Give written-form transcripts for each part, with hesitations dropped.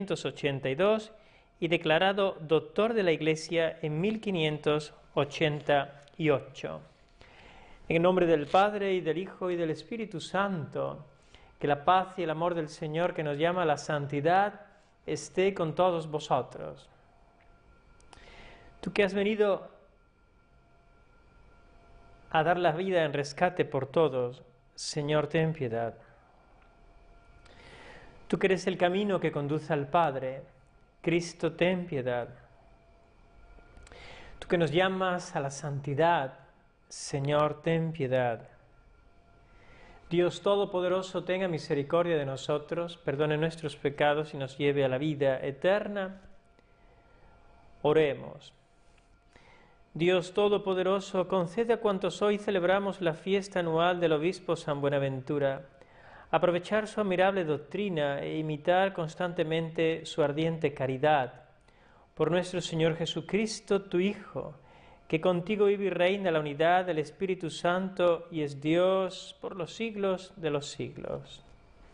1582 y declarado doctor de la Iglesia en 1588. En el nombre del Padre, y del Hijo, y del Espíritu Santo, que la paz y el amor del Señor, que nos llama a la santidad, esté con todos vosotros. Tú que has venido a dar la vida en rescate por todos, Señor, ten piedad. Tú que eres el camino que conduce al Padre, Cristo, ten piedad. Tú que nos llamas a la santidad, Señor, ten piedad. Dios Todopoderoso, tenga misericordia de nosotros, perdone nuestros pecados y nos lleve a la vida eterna. Oremos. Dios Todopoderoso, concede a cuantos hoy celebramos la fiesta anual del Obispo San Buenaventura, aprovechar su admirable doctrina e imitar constantemente su ardiente caridad. Por nuestro Señor Jesucristo, tu Hijo, que contigo vive y reina en la unidad del Espíritu Santo y es Dios por los siglos de los siglos.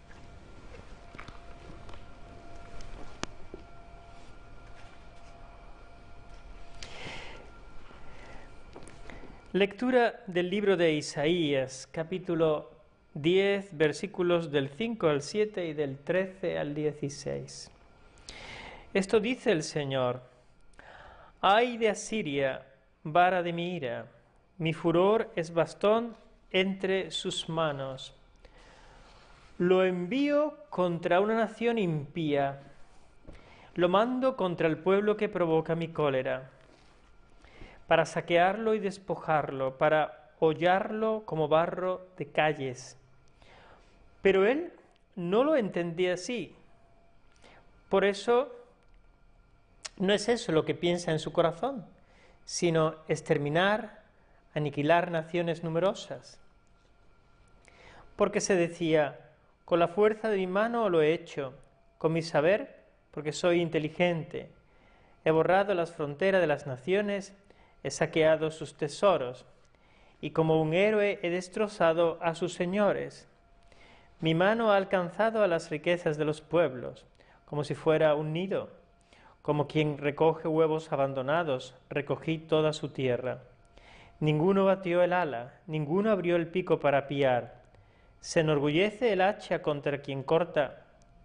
Lectura del libro de Isaías, capítulo 10, versículos del 5 al 7 y del 13 al 16. Esto dice el Señor: ¡Ay de Asiria, vara de mi ira! Mi furor es bastón entre sus manos. Lo envío contra una nación impía. Lo mando contra el pueblo que provoca mi cólera, para saquearlo y despojarlo, para hollarlo como barro de calles. Pero él no lo entendía así. Por eso, no es eso lo que piensa en su corazón, sino exterminar, aniquilar naciones numerosas. Porque se decía: con la fuerza de mi mano lo he hecho, con mi saber, porque soy inteligente. He borrado las fronteras de las naciones, he saqueado sus tesoros, y como un héroe he destrozado a sus señores. Mi mano ha alcanzado a las riquezas de los pueblos, como si fuera un nido. Como quien recoge huevos abandonados, recogí toda su tierra. Ninguno batió el ala, ninguno abrió el pico para piar. Se enorgullece el hacha contra quien corta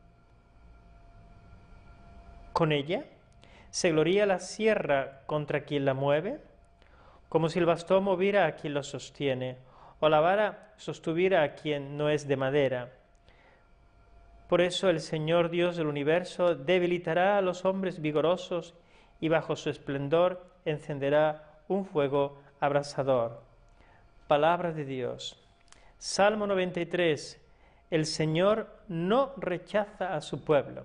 con ella. ¿Se gloría la sierra contra quien la mueve? Como si el bastón moviera a quien lo sostiene, o la vara sostuviera a quien no es de madera. Por eso el Señor Dios del universo debilitará a los hombres vigorosos y bajo su esplendor encenderá un fuego abrasador. Palabra de Dios. Salmo 93. El Señor no rechaza a su pueblo.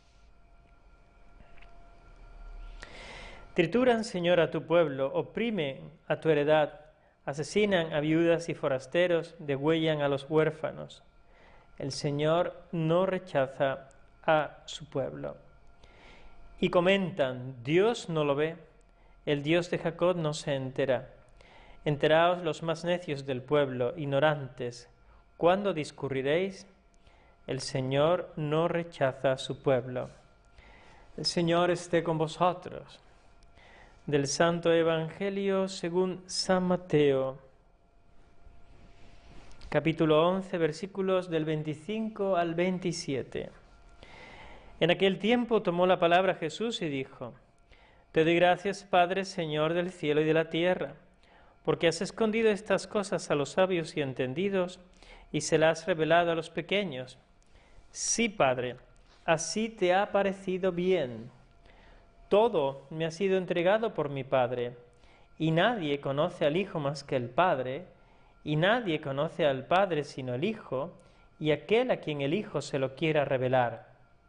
Trituran, Señor, a tu pueblo, oprimen a tu heredad, asesinan a viudas y forasteros, degüellan a los huérfanos. El Señor no rechaza a su pueblo. Y comentan: Dios no lo ve, el Dios de Jacob no se entera. Enteraos los más necios del pueblo, ignorantes, ¿cuándo discurriréis? El Señor no rechaza a su pueblo. El Señor esté con vosotros. Del Santo Evangelio según San Mateo, capítulo 11, versículos del 25 al 27. En aquel tiempo tomó la palabra Jesús y dijo: Te doy gracias, Padre, Señor del cielo y de la tierra, porque has escondido estas cosas a los sabios y entendidos y se las has revelado a los pequeños. Sí, Padre, así te ha parecido bien. Todo me ha sido entregado por mi Padre, y nadie conoce al Hijo más que el Padre, y nadie conoce al Padre sino el Hijo, y aquel a quien el Hijo se lo quiera revelar.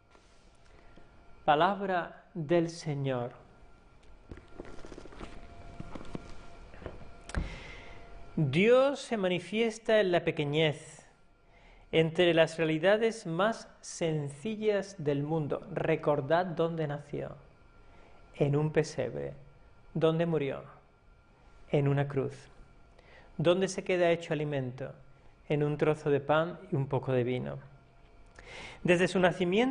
Palabra del Señor. Dios se manifiesta en la pequeñez, entre las realidades más sencillas del mundo. Recordad dónde nació. En un pesebre. ¿Dónde murió? En una cruz. ¿Dónde se queda hecho alimento? En un trozo de pan y un poco de vino. Desde su nacimiento